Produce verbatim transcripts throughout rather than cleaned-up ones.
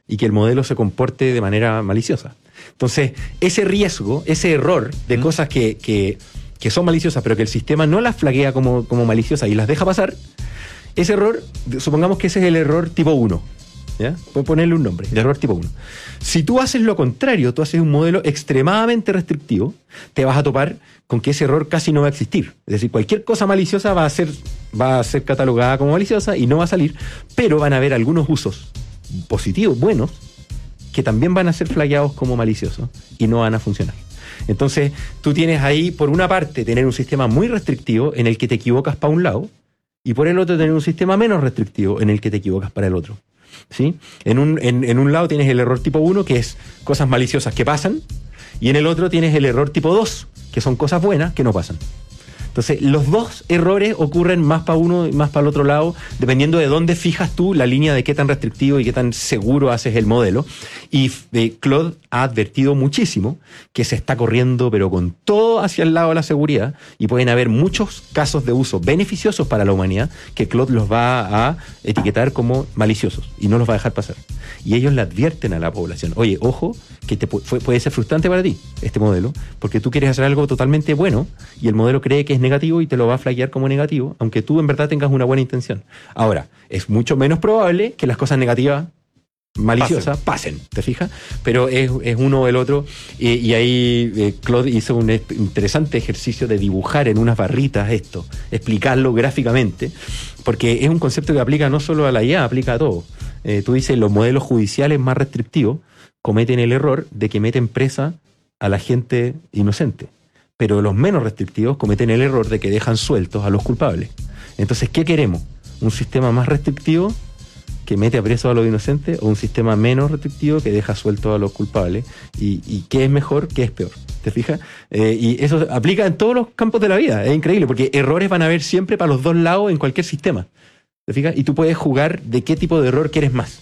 y que el modelo se comporte de manera maliciosa. Entonces, ese riesgo, ese error de mm. cosas que, que, que son maliciosas, pero que el sistema no las flaguea como, como maliciosas y las deja pasar, ese error, supongamos que ese es el error tipo uno. ¿Ya? Puedes ponerle un nombre, el error tipo uno. Si tú haces lo contrario, tú haces un modelo extremadamente restrictivo, te vas a topar con que ese error casi no va a existir. Es decir, cualquier cosa maliciosa va a ser, va a ser catalogada como maliciosa y no va a salir, pero van a haber algunos usos positivos, buenos, que también van a ser flagueados como maliciosos y no van a funcionar. Entonces, tú tienes ahí, por una parte, tener un sistema muy restrictivo en el que te equivocas para un lado, y por el otro, tener un sistema menos restrictivo en el que te equivocas para el otro. ¿Sí? En un, en, en un lado tienes el error tipo uno, que es cosas maliciosas que pasan, y en el otro tienes el error tipo dos, que son cosas buenas que no pasan. Entonces, los dos errores ocurren más para uno y más para el otro lado, dependiendo de dónde fijas tú la línea de qué tan restrictivo y qué tan seguro haces el modelo. Y eh, Claude ha advertido muchísimo que se está corriendo, pero con todo hacia el lado de la seguridad, y pueden haber muchos casos de uso beneficiosos para la humanidad que Claude los va a etiquetar como maliciosos y no los va a dejar pasar. Y ellos le advierten a la población: oye, ojo, que te pu- puede ser frustrante para ti este modelo, porque tú quieres hacer algo totalmente bueno y el modelo cree que es negativo y te lo va a flaguear como negativo, aunque tú en verdad tengas una buena intención. Ahora, es mucho menos probable que las cosas negativas, maliciosas, pasen, pasen ¿te fijas? Pero es, es uno o el otro, y, y ahí eh, Claude hizo un es- interesante ejercicio de dibujar en unas barritas esto, explicarlo gráficamente, porque es un concepto que aplica no solo a la I A, aplica a todo. Eh, tú dices, los modelos judiciales más restrictivos cometen el error de que meten presa a la gente inocente, pero los menos restrictivos cometen el error de que dejan sueltos a los culpables. Entonces, ¿qué queremos? ¿Un sistema más restrictivo que mete a preso a los inocentes o un sistema menos restrictivo que deja sueltos a los culpables? ¿Y, y qué es mejor, qué es peor? ¿Te fijas? Eh, y eso aplica en todos los campos de la vida. Es increíble, porque errores van a haber siempre para los dos lados en cualquier sistema. ¿Te fijas? Y tú puedes jugar de qué tipo de error quieres más.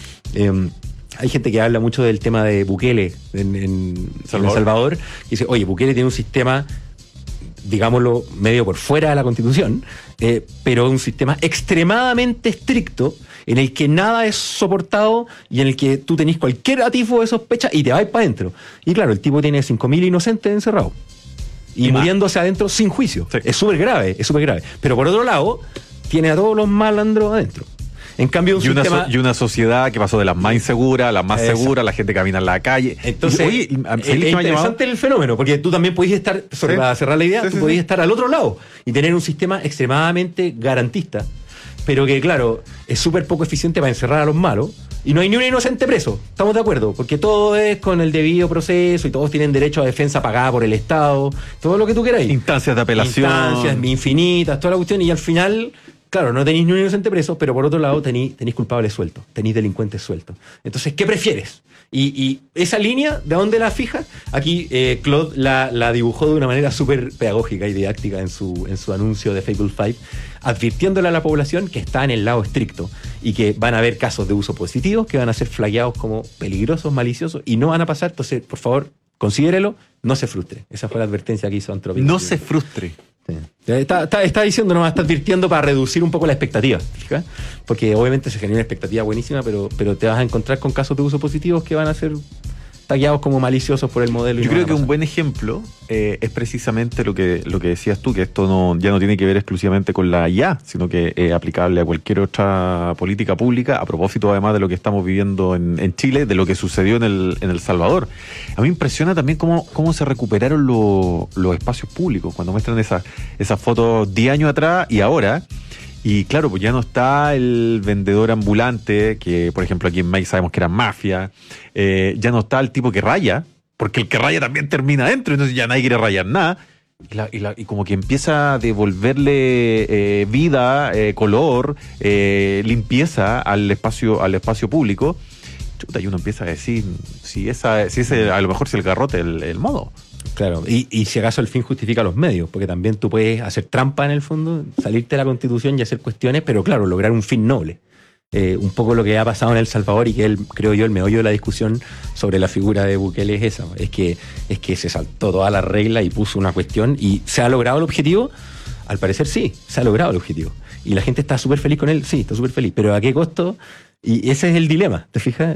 Eh, Hay gente que habla mucho del tema de Bukele en, en, Salvador. en El Salvador, y dice, oye, Bukele tiene un sistema, digámoslo, medio por fuera de la Constitución, eh, pero un sistema extremadamente estricto en el que nada es soportado y en el que tú tenés cualquier atisbo de sospecha y te vas para adentro. Y claro, el tipo tiene cinco mil inocentes encerrados y, y muriéndose adentro sin juicio. Sí. Es súper grave, es súper grave. Pero por otro lado, tiene a todos los malandros adentro. En cambio, un y, una sistema... so, y una sociedad que pasó de las más inseguras a las más Exacto. seguras, la gente camina en la calle. Entonces, oye, es interesante el fenómeno, porque tú también podías estar, sobre sí. para cerrar la idea, sí, tú sí, podías sí. estar al otro lado y tener un sistema extremadamente garantista, pero que, claro, es súper poco eficiente para encerrar a los malos, y no hay ni un inocente preso, estamos de acuerdo, porque todo es con el debido proceso y todos tienen derecho a defensa pagada por el Estado, todo lo que tú queráis. Instancias de apelación. Instancias infinitas, toda la cuestión, y al final... Claro, no tenéis ni un inocente preso, pero por otro lado tenéis, tenéis culpables sueltos, tenéis delincuentes sueltos. Entonces, ¿qué prefieres? Y, y esa línea, ¿de dónde la fijas? Aquí eh, Claude la, la dibujó de una manera súper pedagógica y didáctica en su, en su anuncio de Fable cinco, advirtiéndole a la población que está en el lado estricto y que van a haber casos de uso positivos que van a ser flagueados como peligrosos, maliciosos, y no van a pasar. Entonces, por favor, considérelo, no se frustre. Esa fue la advertencia que hizo Anthropic. No se frustre. Sí. Está, está, está diciendo, nomás está advirtiendo para reducir un poco la expectativa, ¿fija? Porque obviamente se genera una expectativa buenísima, pero, pero te vas a encontrar con casos de uso positivos que van a ser tagueados como maliciosos por el modelo. Yo no creo que un buen ejemplo eh, es precisamente lo que, lo que decías tú, que esto no, ya no tiene que ver exclusivamente con la I A, sino que es aplicable a cualquier otra política pública, a propósito además de lo que estamos viviendo en, en Chile, de lo que sucedió en El, en el Salvador. A mí me impresiona también cómo, cómo se recuperaron lo, los espacios públicos, cuando muestran esas esas fotos diez años atrás y ahora. Y claro, pues ya no está el vendedor ambulante, que por ejemplo aquí en May sabemos que era mafia, eh, ya no está el tipo que raya, porque el que raya también termina adentro, entonces ya nadie quiere rayar nada, y, la, y, la, y como que empieza a devolverle eh, vida, eh, color, eh, limpieza al espacio, al espacio público. Chuta, y uno empieza a decir, si esa, si ese, a lo mejor si el garrote el, el modo. Claro, y, y si acaso el fin justifica los medios, porque también tú puedes hacer trampa en el fondo, salirte de la Constitución y hacer cuestiones, pero claro, lograr un fin noble. Eh, un poco lo que ha pasado en El Salvador y que él, creo yo, el meollo de la discusión sobre la figura de Bukele es esa, es que, es que se saltó toda la regla y puso una cuestión y ¿se ha logrado el objetivo? Al parecer sí, se ha logrado el objetivo. Y la gente está súper feliz con él, sí, está súper feliz, pero ¿a qué costo? Y ese es el dilema, ¿te fijas?